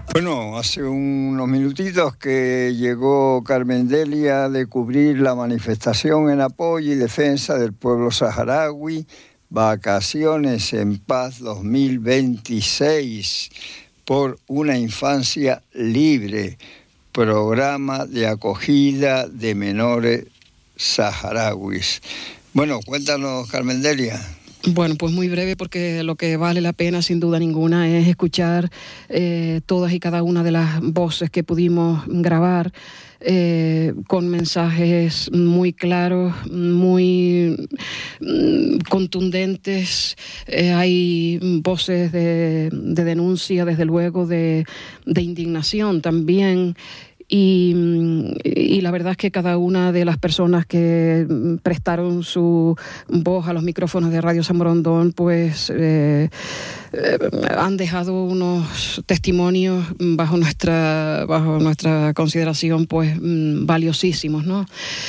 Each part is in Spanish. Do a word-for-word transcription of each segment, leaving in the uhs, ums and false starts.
Bueno, hace unos minutitos que llegó Carmen Delia de cubrir la manifestación en apoyo y defensa del pueblo saharaui, Vacaciones en Paz dos mil veintiséis, por una infancia libre, programa de acogida de menores saharauis. Bueno, cuéntanos, Carmen Delia. Bueno, pues muy breve, porque lo que vale la pena sin duda ninguna es escuchar eh, todas y cada una de las voces que pudimos grabar, eh, con mensajes muy claros, muy mm, contundentes. Eh, hay voces de, de denuncia, desde luego, de, de indignación también. Y, y la verdad es que cada una de las personas que prestaron su voz a los micrófonos de Radio San Borondón, pues eh, eh, han dejado unos testimonios bajo nuestra bajo nuestra consideración, pues valiosísimos, ¿no?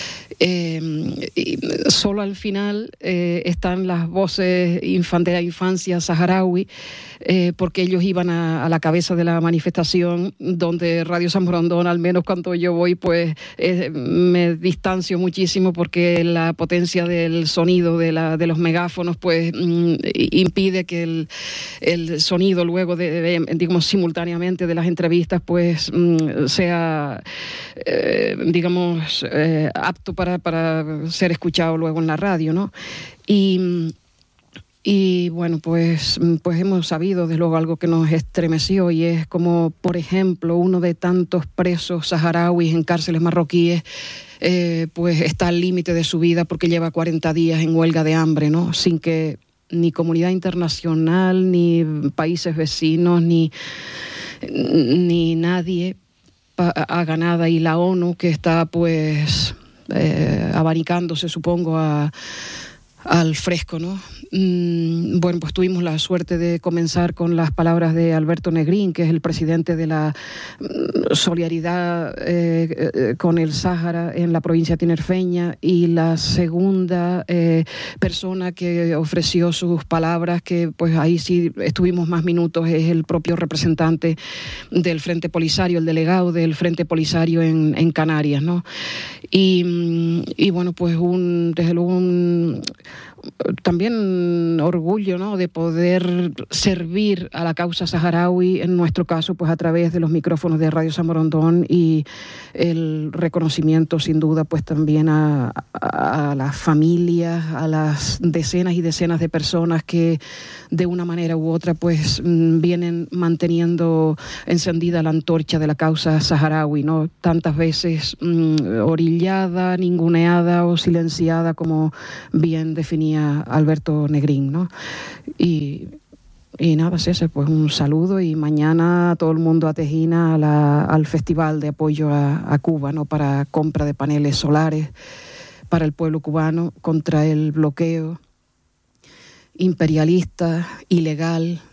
Eh, y solo al final eh, están las voces infan, de la infancia saharaui, eh, porque ellos iban a, a la cabeza de la manifestación, donde Radio San Borondón, al menos cuando yo voy, pues eh, me distancio muchísimo, porque la potencia del sonido de, la, de los megáfonos pues mm, impide que el, el sonido luego, de, de, digamos, simultáneamente de las entrevistas, pues mm, sea, eh, digamos, eh, apto para para ser escuchado luego en la radio, ¿no? Y, y bueno, pues, pues hemos sabido, desde luego, algo que nos estremeció, y es como, por ejemplo, uno de tantos presos saharauis en cárceles marroquíes, eh, pues está al límite de su vida porque lleva cuarenta días en huelga de hambre, ¿no? Sin que ni comunidad internacional, ni países vecinos, ni, ni nadie haga nada. Y la ONU, que está pues Eh, abanicándose, supongo, a, al fresco, ¿no? Mm, bueno, pues tuvimos la suerte de comenzar con las palabras de Alberto Negrín, que es el presidente de la mm, solidaridad eh, eh, con el Sáhara en la provincia tinerfeña, y la segunda eh, persona que ofreció sus palabras, que pues ahí sí estuvimos más minutos, es el propio representante del Frente Polisario, el delegado del Frente Polisario en, en Canarias, ¿no? Y, y bueno, pues un, desde luego un, también orgullo, ¿no?, de poder servir a la causa saharaui, en nuestro caso, pues a través de los micrófonos de Radio San Borondón, y el reconocimiento, sin duda, pues también a, a, a las familias, a las decenas y decenas de personas que de una manera u otra pues vienen manteniendo encendida la antorcha de la causa saharaui, ¿no? Tantas veces mmm, orillada, ninguneada o silenciada, como bien definía Alberto Negrín, ¿no? Y, y nada, César, pues un saludo, y mañana todo el mundo a Tejina, a la, al Festival de Apoyo a, a Cuba, ¿no?, para compra de paneles solares para el pueblo cubano contra el bloqueo imperialista, ilegal